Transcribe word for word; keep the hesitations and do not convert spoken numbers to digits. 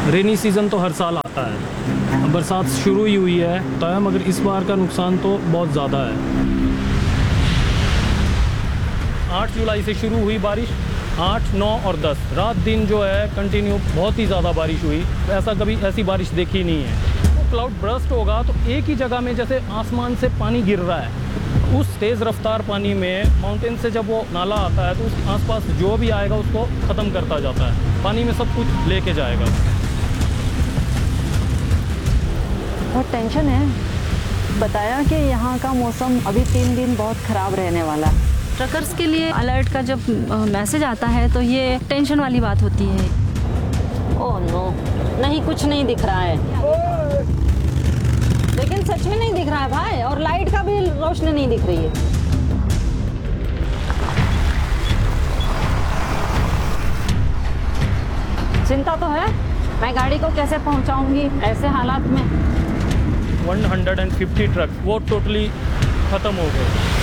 Rainy season तो हर साल आता है, बरसात शुरू ही हुई है तो है, मगर इस बार का नुकसान तो बहुत ज़्यादा है। आठ जुलाई से शुरू हुई बारिश, आठ, नौ और दस रात दिन जो है कंटिन्यू बहुत ही ज़्यादा बारिश हुई। ऐसा कभी ऐसी बारिश देखी नहीं है। तो क्लाउड ब्रस्ट होगा तो एक ही जगह में जैसे आसमान से पानी गिर रहा है, उस तेज़ रफ्तार पानी में माउंटेन से जब वो नाला आता है तो उस आसपास जो भी आएगा उसको ख़त्म करता जाता है, पानी में सब कुछ लेके जाएगा। बहुत टेंशन है। बताया कि यहाँ का मौसम अभी तीन दिन बहुत ख़राब रहने वाला है। ट्रकर्स के लिए अलर्ट का जब मैसेज आता है तो ये टेंशन वाली बात होती है। ओह नो, नहीं कुछ नहीं दिख रहा है, लेकिन सच में नहीं दिख रहा है भाई, और लाइट का भी रोशनी नहीं दिख रही है। चिंता तो है, मैं गाड़ी को कैसे पहुंचाऊंगी ऐसे हालात में। एक सौ पचास ट्रक वो टोटली ख़त्म हो गए।